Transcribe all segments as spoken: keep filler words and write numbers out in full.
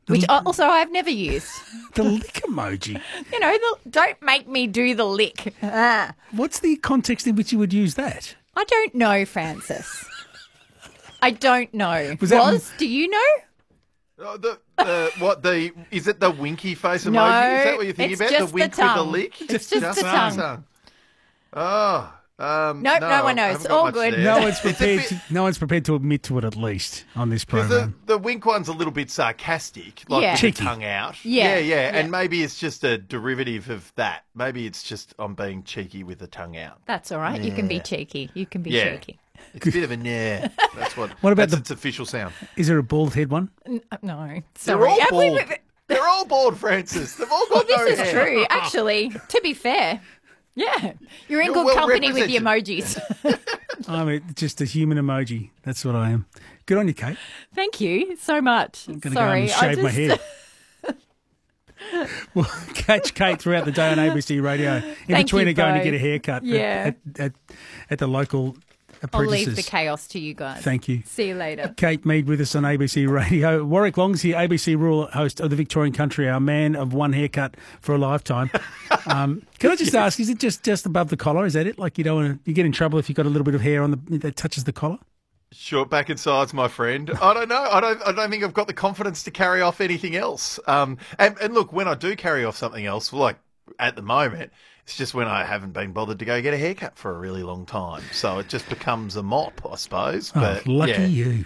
which also I've never used. The lick emoji. You know, the, don't make me do the lick. Ah. What's the context in which you would use that? I don't know, Francis. I don't know. Was that- Was? Do you know? Oh, the, the what the is it the winky face emoji? No, Is that what you're thinking it's about? just The wink the with the tongue. lick? It's just the tongue. Oh, um, Nope, no one I knows. haven't got All much good. there. No one's It's a prepared. bit- To, no one's prepared to admit to it, at least on this Because the, program. the wink one's a little bit sarcastic, like Yeah. with the Cheeky. tongue out. Yeah, yeah, yeah, yeah. and maybe it's just a derivative of that. Maybe it's just I'm being cheeky with the tongue out. That's all right. You can be Yeah. cheeky. You can be Yeah. cheeky. It's a bit of a nah. That's what. What about that's the- its official sound? Is there a bald head one? N- uh, No, They're sorry. all Have we- bald. They're all bald, Francis. They've all got no This is hair. true, actually. To be fair, yeah, you're in You're good well company with the represented. emojis. I'm a, just a human emoji. That's what I am. Good on you, Kate. Thank you so much. I'm going to Sorry, go and shave I my just... head. Well, catch Kate throughout the day on A B C Radio. In Thank between you her going to both. get a haircut Yeah. at, at, at, at the local I'll apprentices. leave the chaos to you guys. Thank you. See you later. Kate Mead with us on A B C Radio. Warwick Long's here, A B C rural host of the Victorian Country, our man of one haircut for a lifetime. Um, can I just ask, is it just, just above the collar? Is that it? Like you don't want to, you get in trouble if you've got a little bit of hair on the that touches the collar? Short back and sides, my friend. I don't know. I don't. I don't think I've got the confidence to carry off anything else. Um, and, and look, when I do carry off something else, like at the moment, it's just when I haven't been bothered to go get a haircut for a really long time. So it just becomes a mop, I suppose. But oh, lucky yeah. you.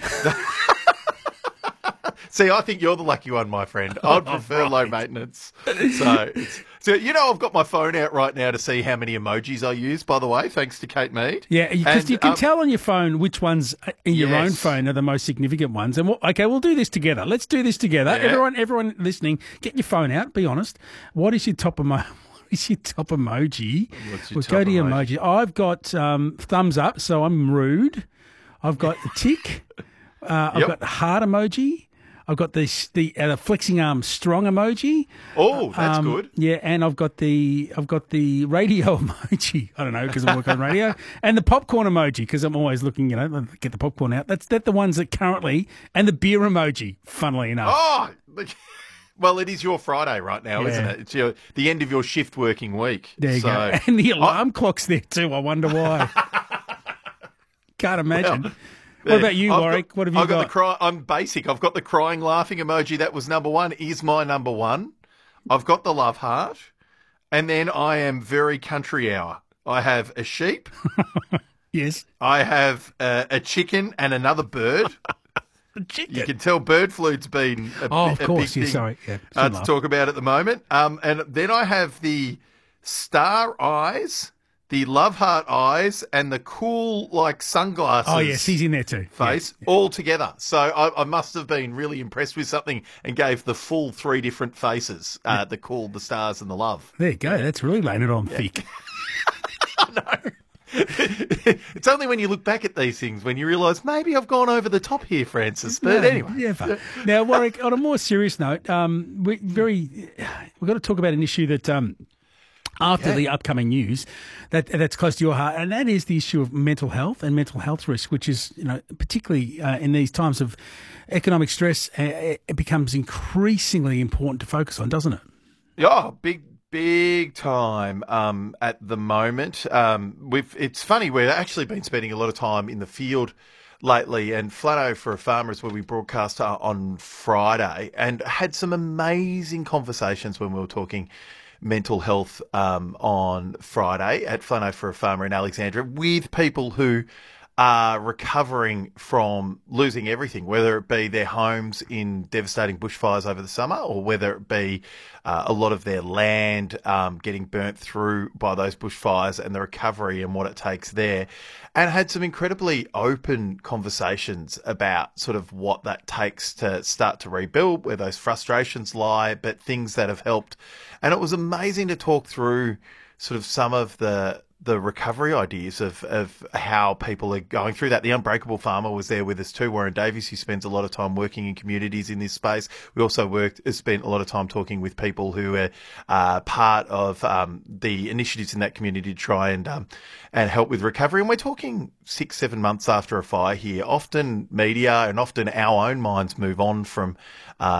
See, I think you're the lucky one, my friend. I'd prefer low maintenance. So, it's, so you know, I've got my phone out right now to see how many emojis I use. By the way, thanks to Kate Mead. Yeah, because And, you can um, tell on your phone which ones in your own Yes. phone are the most significant ones. And we'll, okay, we'll do this together. Let's do this together. Yeah. Everyone, everyone listening, get your phone out. Be honest. What is your top emo- What is your top emoji? What's your we'll top go to your emoji? emoji. I've got um, thumbs up, so I'm rude. I've got the tick. Uh, I've Yep. got the heart emoji. I've got the the, uh, the flexing arm strong emoji. Oh, that's Um, good. Yeah, and I've got the I've got the radio emoji. I don't know because I'm working on radio, and the popcorn emoji because I'm always looking. You know, get the popcorn out. That's that the ones that currently, and the beer emoji. Funnily enough, Oh, look- well, it is your Friday right now, Yeah. isn't it? It's your, the end of your shift working week. there you so, go. And the alarm clock's there too. I wonder why. Can't imagine. Well, what about you, I've Warwick? got- what have you I've got? got? the cry, I'm basic. I've got the crying, laughing emoji. That was number one. Is my number one. I've got the love heart, and then I am very country hour. I have a sheep. Yes, I have a, a chicken and another bird. chicken. You can tell bird flu's been a, Oh, bi- of a course. big Yeah, thing sorry. Yeah, uh, shouldn't to laugh. talk about at the moment. Um, and then I have the star eyes, the love heart eyes, and the cool like sunglasses. Oh yes, he's in there too. Face all together. So I, I must have been really impressed with something and gave the full three different faces: uh, the cool, the stars, and the love. There you go. That's really laying it on thick. It's only when you look back at these things when you realise maybe I've gone over the top here, Francis. But No, anyway, yeah. Fun. Now, Warwick, on a more serious note, um, we very we've got to talk about an issue that um, after Okay. the upcoming news that that's close to your heart, and that is the issue of mental health and mental health risk, which is you know particularly uh, in these times of economic stress, uh, it becomes increasingly important to focus on, doesn't it? yeah, big. Big time um, at the moment. Um, we've. It's funny, we've actually been spending a lot of time in the field lately, and Flano for a Farmer is where we broadcast uh, on Friday and had some amazing conversations when we were talking mental health um, on Friday at Flano for a Farmer in Alexandria with people who are recovering from losing everything, whether it be their homes in devastating bushfires over the summer or whether it be uh, a lot of their land um, getting burnt through by those bushfires and the recovery and what it takes there. And had some incredibly open conversations about sort of what that takes to start to rebuild, where those frustrations lie, but things that have helped. And it was amazing to talk through sort of some of the the recovery ideas of, of how people are going through that. The Unbreakable Farmer was there with us too, Warren Davies, who spends a lot of time working in communities in this space. We also worked, spent a lot of time talking with people who are uh, part of um, the initiatives in that community to try and um, and help with recovery. And we're talking six, seven months after a fire here. Often media and often our own minds move on from uh,